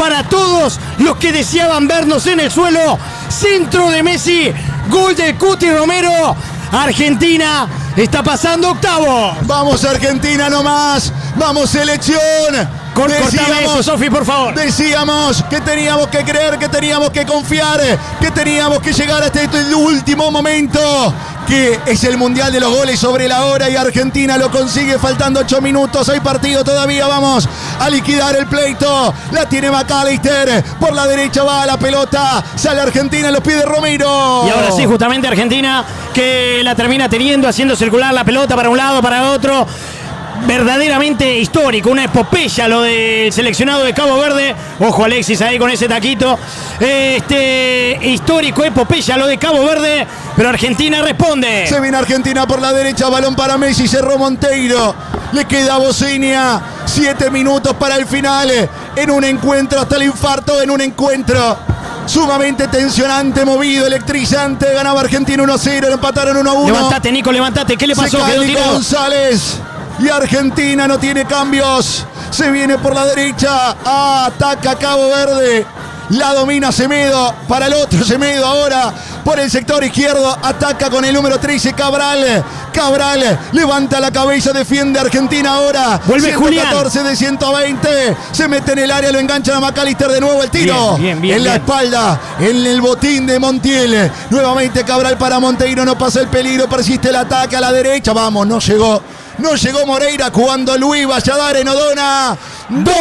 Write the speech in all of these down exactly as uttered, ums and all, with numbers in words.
para todos los que deseaban vernos en el suelo. Centro de Messi, gol del Cuti Romero. Argentina está pasando octavo. Vamos Argentina nomás, vamos selección. Cortame eso, Sofi, por favor. Decíamos que teníamos que creer, que teníamos que confiar, que teníamos que llegar hasta este último momento, que es el Mundial de los goles sobre la hora, y Argentina lo consigue faltando ocho minutos. Hay partido todavía, vamos a liquidar el pleito. La tiene McAllister, por la derecha va la pelota, sale Argentina, los pide Romero. Y ahora sí, justamente Argentina, que la termina teniendo, haciendo circular la pelota para un lado, para otro. Verdaderamente histórico, una epopeya lo del seleccionado de Cabo Verde. Ojo Alexis ahí con ese taquito. Este histórico epopeya lo de Cabo Verde, pero Argentina responde. Se viene Argentina por la derecha, balón para Messi, cerró Monteiro. Le queda Bocinia, siete minutos para el final. En un encuentro hasta el infarto, en un encuentro sumamente tensionante, movido, electrizante. Ganaba Argentina uno a cero, empataron uno a uno. Levantate, Nico, levantate. ¿Qué le pasó? Se cae Nico González. Y Argentina no tiene cambios. Se viene por la derecha. Ah, ataca Cabo Verde. La domina Semedo. Para el otro Semedo ahora. Por el sector izquierdo. Ataca con el número trece Cabral. Cabral levanta la cabeza. Defiende Argentina ahora. Vuelve Julián. ciento catorce de ciento veinte. Se mete en el área. Lo enganchan a McAllister de nuevo. El tiro. Bien, bien, bien, en la bien. espalda. En el botín de Montiel. Nuevamente Cabral para Monteiro. No pasa el peligro. Persiste el ataque a la derecha. Vamos, no llegó. No llegó Moreira cuando Luis Valladares no dona dos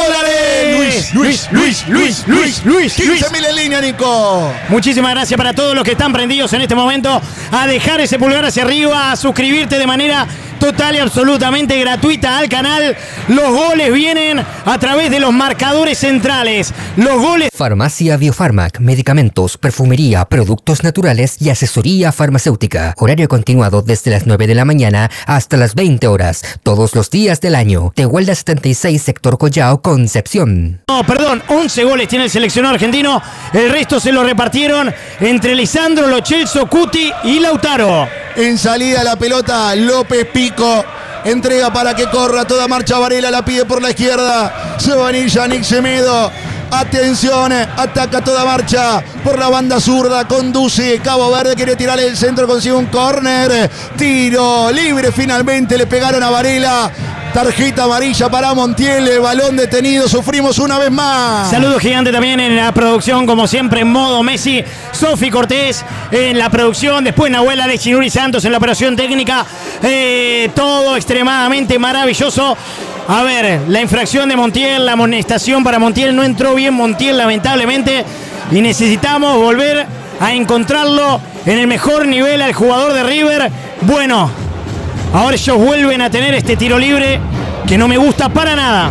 dólares. Luis, Luis, Luis, Luis, Luis, Luis. quince mil en línea, Nico. Muchísimas gracias para todos los que están prendidos en este momento a dejar ese pulgar hacia arriba, a suscribirte de manera total y absolutamente gratuita al canal. Los goles vienen a través de los marcadores centrales. Los goles... Farmacia Biofarmac, medicamentos, perfumería, productos naturales y asesoría farmacéutica. Horario continuado desde las nueve de la mañana hasta las veinte horas, todos los días del año. Tehuelda setenta y seis, sector Collao, Concepción. No, perdón, once goles tiene el seleccionado argentino. El resto se lo repartieron entre Lisandro, Lo Celso, Cuti y Lautaro. En salida la pelota, López Pico. Entrega para que corra toda marcha. Varela la pide por la izquierda. Se va a venir Yannick Semedo. Atención, ataca toda marcha por la banda zurda, conduce Cabo Verde, quiere tirar el centro, consigue un córner, tiro libre finalmente, le pegaron a Varela. Tarjeta amarilla para Montiel, balón detenido, sufrimos una vez más. Saludo gigante también en la producción, como siempre, en modo Messi. Sofi Cortés en la producción, después Nahuel Alex Nuri Santos en la operación técnica. Eh, todo extremadamente maravilloso. A ver, la infracción de Montiel, la amonestación para Montiel, no entró bien Montiel lamentablemente y necesitamos volver a encontrarlo en el mejor nivel al jugador de River. Bueno, ahora ellos vuelven a tener este tiro libre que no me gusta para nada.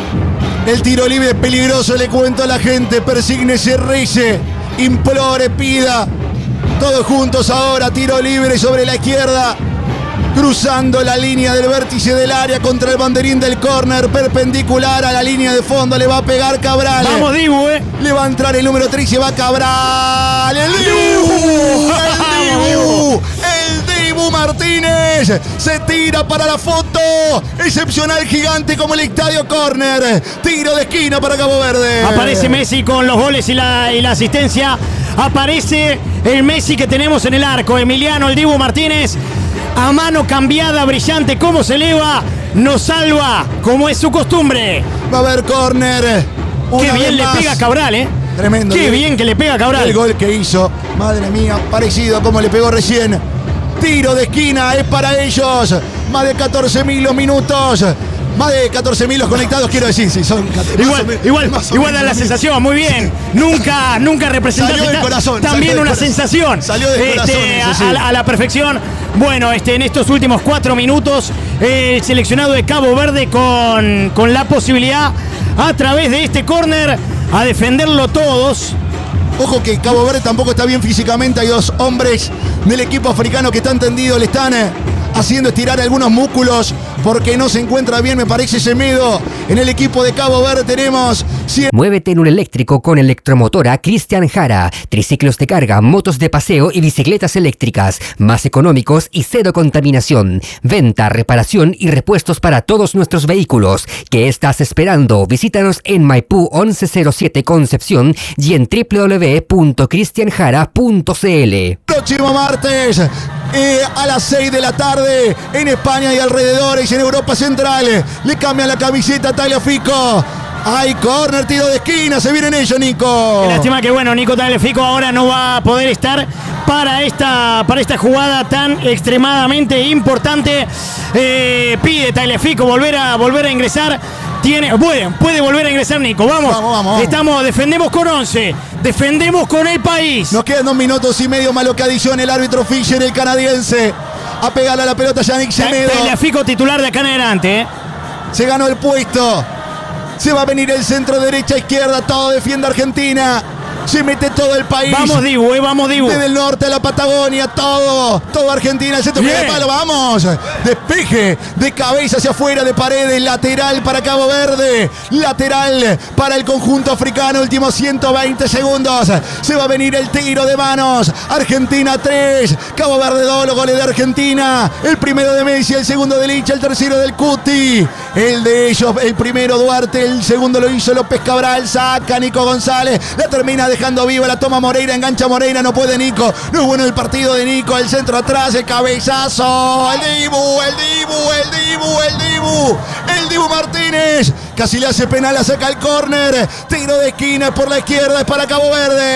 El tiro libre es peligroso, le cuento a la gente, persígnese, rece, implore, pida. Todos juntos ahora, tiro libre sobre la izquierda. Cruzando la línea del vértice del área contra el banderín del córner, perpendicular a la línea de fondo, le va a pegar Cabral. Vamos, Dibu, eh. Le va a entrar el número trece, va Cabral. ¡El Dibu! ¡El Dibu! ¡El Dibu Martínez! Se tira para la foto. Excepcional, gigante como el estadio córner. Tiro de esquina para Cabo Verde. Aparece Messi con los goles y la, y la asistencia. Aparece el Messi que tenemos en el arco. Emiliano, el Dibu Martínez. A mano cambiada, brillante, cómo se eleva, nos salva, como es su costumbre. Va a haber córner. Qué bien le pega a Cabral, ¿eh? Tremendo. Qué bien que le pega a Cabral. El gol que hizo, madre mía, parecido a como le pegó recién. Tiro de esquina, es para ellos. Más de catorce mil los minutos. Más de catorce mil los conectados, quiero decir, sí, son catorce, igual, menos, igual, igual da la sensación, muy bien. Nunca, nunca representaste salió del corazón, también salió una del sensación. Salió del este, corazón, a, a, la, a la perfección. Bueno, este, en estos últimos cuatro minutos, el seleccionado de Cabo Verde con, con la posibilidad, a través de este córner, a defenderlo todos. Ojo que Cabo Verde tampoco está bien físicamente. Hay dos hombres del equipo africano que están tendidos, le están eh, haciendo estirar algunos músculos porque no se encuentra bien, me parece, Semedo. En el equipo de Cabo Verde tenemos... cien... Muévete en un eléctrico con Electromotora Cristian Jara. Triciclos de carga, motos de paseo y bicicletas eléctricas. Más económicos y cero contaminación. Venta, reparación y repuestos para todos nuestros vehículos. ¿Qué estás esperando? Visítanos en Maipú once cero siete Concepción y en doble u doble u doble u punto cristian jara punto c l. Próximo martes eh, a las seis de la tarde en España y alrededores, en Europa Central. Le cambian la camiseta a Tagliafico. Hay córner, tiro de esquina, se vienen ellos, Nico. Qué lástima que, bueno, Nico Tagliafico ahora no va a poder estar para esta, para esta jugada tan extremadamente importante. Eh, pide Tagliafico volver a, volver a ingresar. Tiene, puede, puede volver a ingresar Nico. Vamos, vamos, vamos. Estamos, defendemos con once. Defendemos con el país. Nos quedan dos minutos y medio, malo que adicione el árbitro Fischer, el canadiense. A pegarle a la pelota Yannick Semedo. Tagliafico titular de acá en adelante. ¿eh? Se ganó el puesto. Se va a venir el centro, derecha, izquierda, todo defiende Argentina. Se mete todo el país. Vamos Dibu, eh, vamos Dibu. Desde el norte a la Patagonia, todo, todo Argentina, el centro de palo, vamos. Despeje de cabeza hacia afuera de paredes, lateral para Cabo Verde, lateral para el conjunto africano, últimos ciento veinte segundos. Se va a venir el tiro de manos. Argentina tres, Cabo Verde dos, los goles de Argentina. El primero de Messi, el segundo de Licha, el tercero del Cuti. El de ellos, el primero Duarte, el segundo lo hizo López Cabral, saca Nico González, la termina dejando viva, la toma Moreira, engancha Moreira, no puede Nico, no es bueno el partido de Nico, el centro atrás, el cabezazo, el Dibu, el Dibu, el Dibu, el Dibu, el Dibu Martínez, casi le hace penal, la saca el córner, tiro de esquina por la izquierda, es para Cabo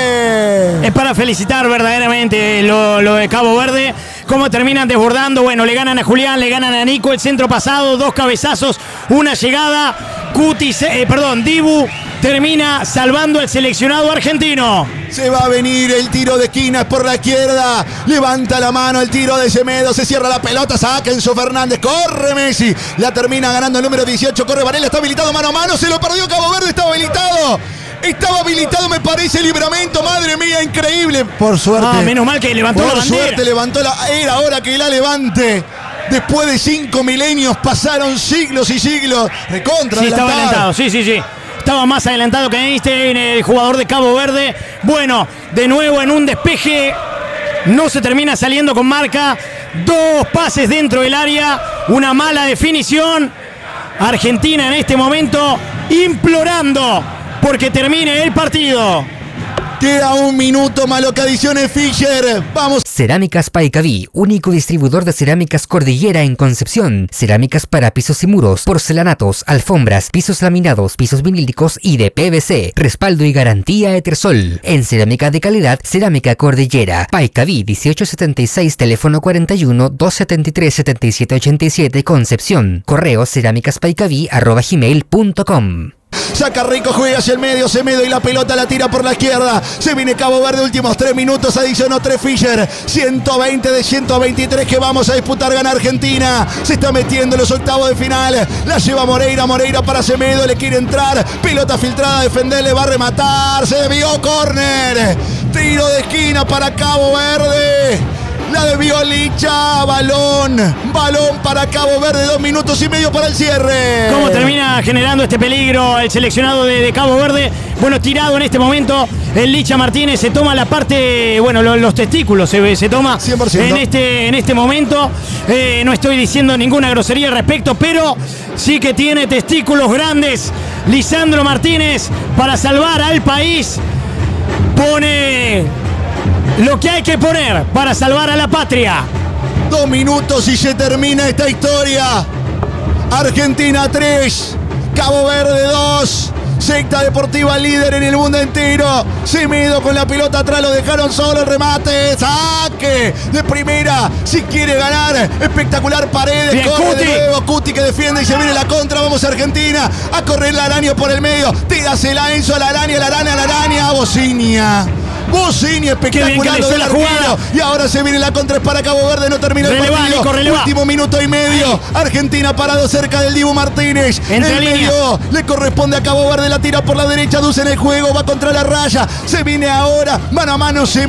Verde. Es para felicitar verdaderamente lo, lo de Cabo Verde, cómo terminan desbordando, bueno, le ganan a Julián, le ganan a Nico, el centro pasado, dos cabezazos, una llegada, Cuti, eh, perdón, Dibu termina salvando al seleccionado argentino. Se va a venir el tiro de esquina por la izquierda. Levanta la mano el tiro de Semedo. Se cierra la pelota. Saca Enzo Fernández. Corre Messi. La termina ganando el número dieciocho. Corre Varela. Está habilitado mano a mano. Se lo perdió Cabo Verde. Estaba habilitado. Estaba habilitado, me parece, Libramento. Madre mía, increíble. Por suerte. Ah, menos mal que levantó por la bandera. Por suerte levantó la. Era hora que la levante. Después de cinco milenios pasaron siglos y siglos. Recontra. Sí, estaba adelantado. Sí, sí, sí. Estaba más adelantado que Einstein, el jugador de Cabo Verde. Bueno, de nuevo en un despeje. No se termina saliendo con marca. Dos pases dentro del área. Una mala definición. Argentina en este momento implorando porque termine el partido. Queda un minuto, malo que adicione Fischer. Vamos. Cerámicas Paicaví, único distribuidor de cerámicas Cordillera en Concepción. Cerámicas para pisos y muros, porcelanatos, alfombras, pisos laminados, pisos vinílicos y de P V C. Respaldo y garantía Etersol. En cerámica de calidad, Cerámica Cordillera. Paicaví, dieciocho setenta y seis, teléfono cuarenta y uno, doscientos setenta y tres, setenta y siete ochenta y siete, Concepción. Correo cerámicaspaicaví arroba gmail punto com. Saca Rico, juega hacia el medio, Semedo y la pelota la tira por la izquierda. Se viene Cabo Verde, últimos tres minutos, adicionó tres Fischer. ciento veinte de ciento veintitrés que vamos a disputar, gana Argentina. Se está metiendo en los octavos de final. La lleva Moreira, Moreira para Semedo, le quiere entrar. Pelota filtrada, defender, le va a rematar. Se desvió, córner. Tiro de esquina para Cabo Verde. La desvió Licha, balón, balón para Cabo Verde, dos minutos y medio para el cierre. ¿Cómo termina generando este peligro el seleccionado de, de Cabo Verde? Bueno, tirado en este momento, el Licha Martínez se toma la parte, bueno, lo, los testículos se, se toma cien por ciento. en este, en este momento. Eh, no estoy diciendo ninguna grosería al respecto, pero sí que tiene testículos grandes. Lisandro Martínez para salvar al país. Pone lo que hay que poner para salvar a la patria. Dos minutos y se termina esta historia. Argentina tres, Cabo Verde dos. Secta Deportiva líder en el mundo entero. Semedo con la pelota atrás, lo dejaron solo, el remate, saque de primera, si quiere ganar, espectacular Paredes, bien, corre Cuti. de nuevo, Cuti que defiende y se viene la contra, vamos Argentina, a correr la araña por el medio, tírasela Enzo a la araña, la araña, la araña, a Bocinia. Bocinia, espectacular lo del arquero. Y ahora se viene la contra, es para Cabo Verde, no termina el releva, partido. Nico, releva. Último minuto y medio. Ahí. Argentina parado cerca del Dibu Martínez. Entre el medio le corresponde a Cabo Verde, la tira por la derecha, Duce en el juego, va contra la raya. Se viene ahora, mano a mano, se